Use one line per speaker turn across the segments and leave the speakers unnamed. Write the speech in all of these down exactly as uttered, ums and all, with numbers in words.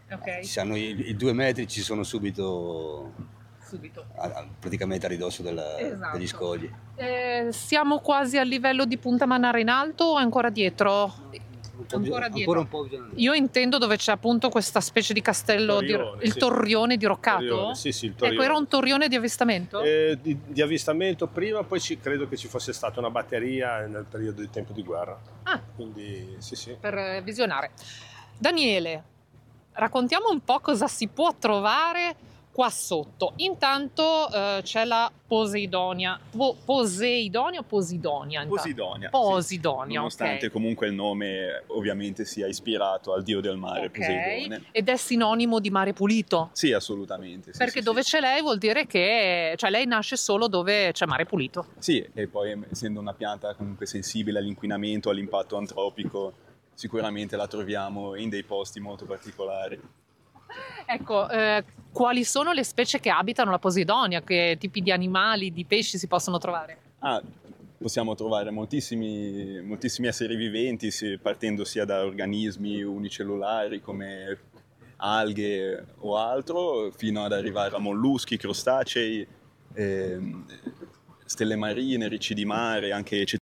Ok.
Ci sono i, i due metri, ci sono subito,
Subito.
a- a- praticamente a ridosso della-
Esatto.
degli scogli.
Eh, siamo quasi al livello di Punta Manara in alto o ancora dietro?
Un po'
Ancora
bisogna-
dietro.
ancora un po' bisogna andare.
Io intendo dove c'è appunto questa specie di castello, di-
Torrione,
il
sì.
torrione diroccato.
Torrione, sì, sì, il
Ecco,
torrione.
era un torrione di avvistamento?
Eh, di, di avvistamento prima, poi ci, credo che ci fosse stata una batteria nel periodo di tempo di guerra.
Ah,
Quindi sì, sì.
per eh, visionare. Daniele, raccontiamo un po' cosa si può trovare qua sotto. Intanto eh, c'è la Poseidonia. Po- Poseidonia o Posidonia? intanto?
Posidonia.
Posidonia,
sì. Nonostante
ok.
comunque il nome ovviamente sia ispirato al dio del mare,
Ok.
Poseidone.
Ed è sinonimo di mare pulito.
Sì, assolutamente. sì,
Perché
sì,
dove
sì.
c'è lei vuol dire che, cioè, lei nasce solo dove c'è mare pulito.
Sì, e poi essendo una pianta comunque sensibile all'inquinamento, all'impatto antropico, sicuramente la troviamo in dei posti molto particolari.
Ecco, eh, quali sono le specie che abitano la Posidonia? Che tipi di animali, di pesci si possono trovare?
Ah, possiamo trovare moltissimi, moltissimi esseri viventi, sì, partendo sia da organismi unicellulari come alghe o altro, fino ad arrivare a molluschi, crostacei, ehm, stelle marine, ricci di mare, anche cetacei.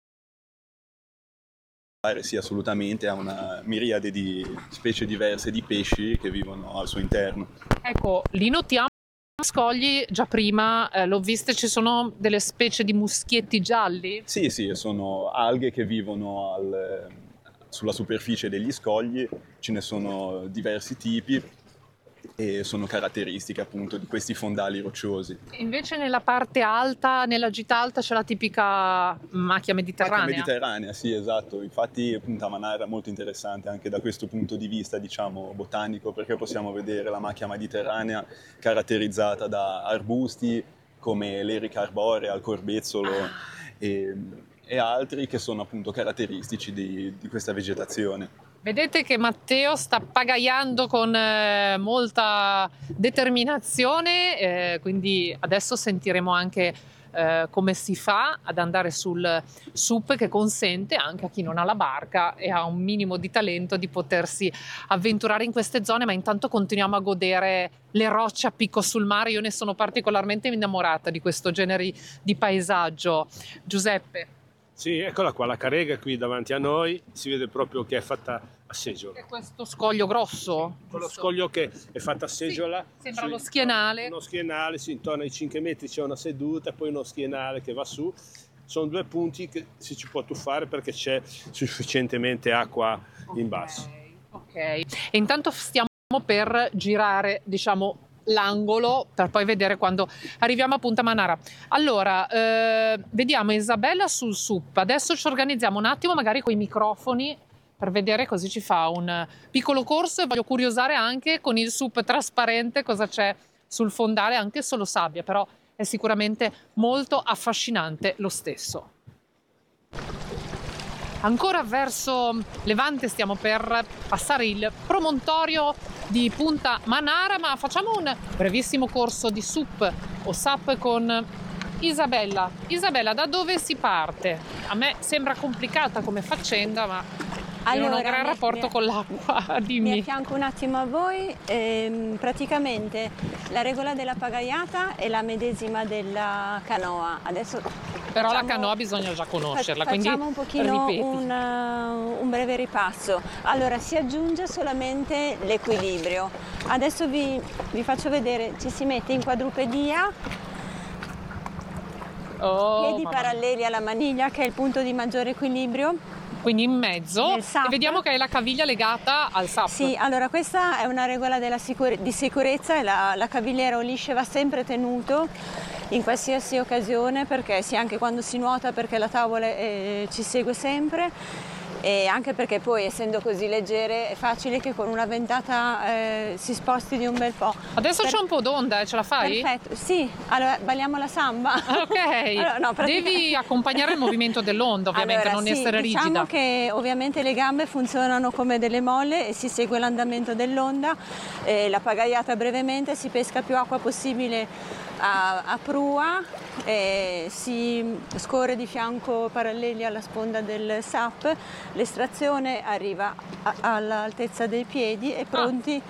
Sì, assolutamente, ha una miriade di specie diverse di pesci che vivono al suo interno.
Ecco, li notiamo scogli già prima, eh, l'ho viste, ci sono delle specie di muschietti gialli.
Sì, sì, sono alghe che vivono al- sulla superficie degli scogli, ce ne sono diversi tipi e sono caratteristiche appunto di questi fondali rocciosi.
Invece nella parte alta, nella gita alta, c'è la tipica macchia mediterranea.
Macchia mediterranea, sì, esatto. Infatti Punta Manara è molto interessante anche da questo punto di vista, diciamo, botanico, perché possiamo vedere la macchia mediterranea caratterizzata da arbusti come l'erica arborea, il corbezzolo e, e altri che sono appunto caratteristici di, di questa vegetazione.
Vedete che Matteo sta pagaiando con eh, molta determinazione, eh, quindi adesso sentiremo anche eh, come si fa ad andare sul S U P, che consente anche a chi non ha la barca e ha un minimo di talento di potersi avventurare in queste zone, ma intanto continuiamo a godere le rocce a picco sul mare. Io ne sono particolarmente innamorata di questo genere di paesaggio. Giuseppe.
Sì, eccola qua, la carrega qui davanti a noi, si vede proprio che è fatta a seggiola.
È questo scoglio grosso?
Quello scoglio che è fatta a seggiola.
Sì, sembra
su-
lo schienale.
Uno schienale, sì, intorno ai cinque metri c'è una seduta, poi uno schienale che va su. Sono due punti che si ci può tuffare perché c'è sufficientemente acqua in basso.
Ok, e intanto stiamo per girare, diciamo, l'angolo per poi vedere quando arriviamo a Punta Manara. Allora, eh, vediamo Isabella sul S U P. Adesso ci organizziamo un attimo, magari con i microfoni, per vedere, così ci fa un piccolo corso, e voglio curiosare anche con il S U P trasparente cosa c'è sul fondale, anche solo sabbia, però è sicuramente molto affascinante lo stesso. Ancora verso Levante stiamo per passare il promontorio di Punta Manara, ma facciamo un brevissimo corso di S U P o S A P con Isabella. Isabella, da dove si parte? A me sembra complicata come faccenda, ma io non ho un
Allora,
gran
mi-
rapporto
mi-
con l'acqua,
Mi
dimmi.
affianco un attimo a voi. Ehm, praticamente la regola della pagaiata è la medesima della canoa. Adesso
Però la
facciamo-
canoa bisogna già conoscerla,
fa-
quindi
facciamo un pochino
ripeti.
un, uh, un breve ripasso. Allora, si aggiunge solamente l'equilibrio. Adesso vi, vi faccio vedere, ci si mette in quadrupedia,
Oh,
piedi
mamma.
paralleli alla maniglia, che è il punto di maggiore equilibrio.
Quindi in mezzo,
Nel S A P.
e vediamo che è la caviglia legata al S A P.
Sì, allora questa è una regola della sicur- di sicurezza, e la, la cavigliera o lisce va sempre tenuto in qualsiasi occasione, perché sì, anche quando si nuota, perché la tavola eh, ci segue sempre, e anche perché poi, essendo così leggere, è facile che con una ventata eh, si sposti di un bel po'.
Adesso
Per-
c'è un po' d'onda, eh, ce la fai?
Perfetto, sì, allora balliamo la samba.
Ok,
Allora, no, pratica-
devi accompagnare il movimento dell'onda, ovviamente,
Allora,
non
sì,
essere
diciamo
rigida.
che ovviamente le gambe funzionano come delle molle e si segue l'andamento dell'onda. Eh, la pagaiata brevemente, si pesca più acqua possibile a, a prua, eh, si scorre di fianco paralleli alla sponda del S A P, l'estrazione arriva a- all'altezza dei piedi e pronti